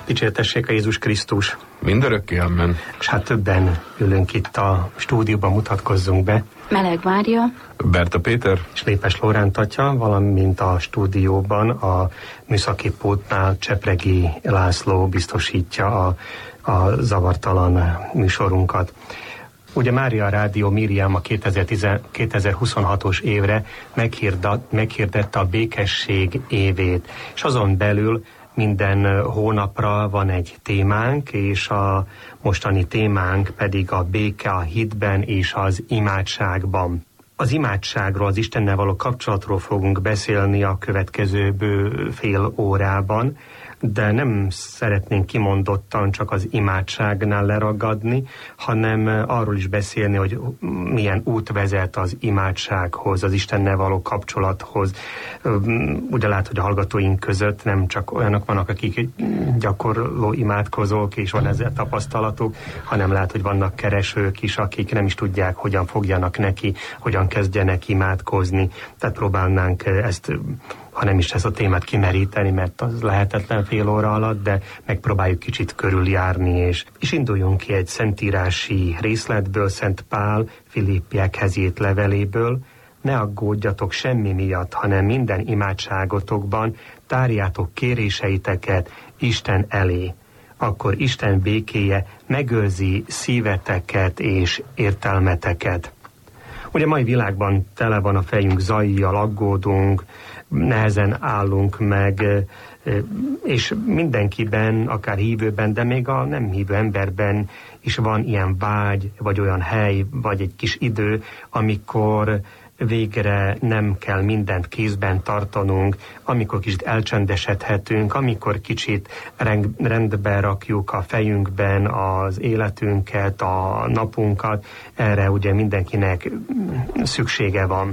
Dicsértessék a Jézus Krisztus. Mindörökké, amen. És hát többen ülünk itt a stúdióban, mutatkozzunk be. Meleg Mária, Berta Péter és Lépes Lóránt atya, valamint a stúdióban a műszaki pultnál Csepregi László biztosítja a zavartalan műsorunkat. Ugye Mária Rádió Miriam a 2026-os évre meghirdette a békesség évét, és azon belül minden hónapra van egy témánk, és a mostani témánk pedig a béke a hitben és az imádságban. Az imádságról, az Istennel való kapcsolatról fogunk beszélni a következő fél órában, de nem szeretnénk kimondottan csak az imádságnál leragadni, hanem arról is beszélni, hogy milyen út vezet az imádsághoz, az Istennel való kapcsolathoz. Ugye lehet, hogy a hallgatóink között nem csak olyanok vannak, akik gyakorló imádkozók, és van ezzel tapasztalatuk, hanem lehet, hogy vannak keresők is, akik nem is tudják, hogyan fogjanak neki, hogyan kezdjenek imádkozni. Tehát próbálnánk ezt, ha nem is ezt a témát kimeríteni, mert az lehetetlen fél óra alatt, de megpróbáljuk kicsit körüljárni, és induljunk ki egy szentírási részletből, Szent Pál Filippiekhez írt leveléből. Ne aggódjatok semmi miatt, hanem minden imádságotokban tárjátok kéréseiteket Isten elé. Akkor Isten békéje megőrzi szíveteket és értelmeteket. Ugye mai világban tele van a fejünk zajjal, aggódunk, nehezen állunk meg, és mindenkiben, akár hívőben, de még a nem hívő emberben is van ilyen vágy, vagy olyan hely, vagy egy kis idő, amikor végre nem kell mindent kézben tartanunk, amikor kicsit elcsendesedhetünk, amikor kicsit rendbe rakjuk a fejünkben az életünket, a napunkat, erre ugye mindenkinek szüksége van.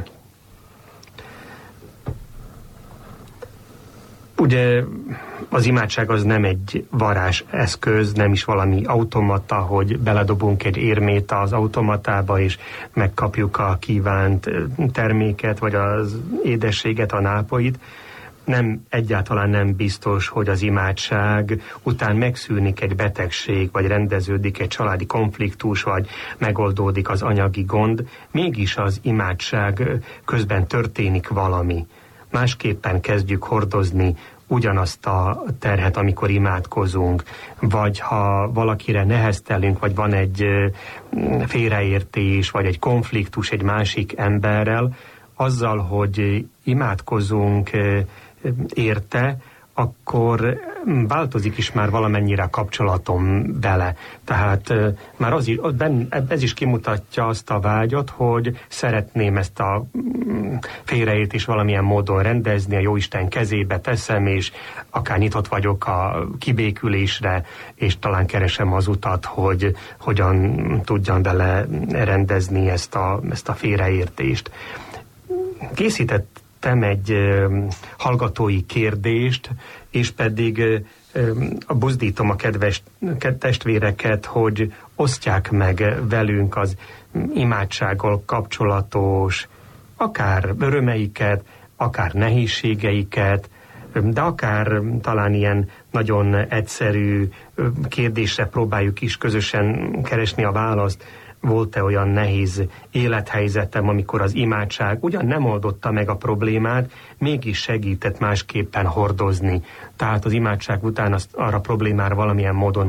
Ugye az imádság az nem egy varázseszköz, nem is valami automata, hogy beledobunk egy érmét az automatába, és megkapjuk a kívánt terméket, vagy az édességet, a nápoit. Nem, egyáltalán nem biztos, hogy az imádság után megszűnik egy betegség, vagy rendeződik egy családi konfliktus, vagy megoldódik az anyagi gond. Mégis az imádság közben történik valami. Másképpen kezdjük hordozni ugyanazt a terhet, amikor imádkozunk, vagy ha valakire neheztelünk, vagy van egy félreértés, vagy egy konfliktus egy másik emberrel, azzal, hogy imádkozunk érte, akkor változik is már valamennyire a kapcsolatom vele. Tehát már ez is kimutatja azt a vágyat, hogy szeretném ezt a félreértést valamilyen módon rendezni, a Jóisten kezébe teszem, és akár nyitott vagyok a kibékülésre, és talán keresem az utat, hogy hogyan tudjam vele rendezni ezt a félreértést. Készítettem egy hallgatói kérdést, és pedig buzdítom a kedves testvéreket, hogy osztják meg velünk az imádsággal kapcsolatos akár örömeiket, akár nehézségeiket, de akár talán ilyen nagyon egyszerű kérdésre próbáljuk is közösen keresni a választ. Volt-e olyan nehéz élethelyzetem, amikor az imádság ugyan nem oldotta meg a problémát, mégis segített másképpen hordozni. Tehát az imádság után arra problémára valamilyen módon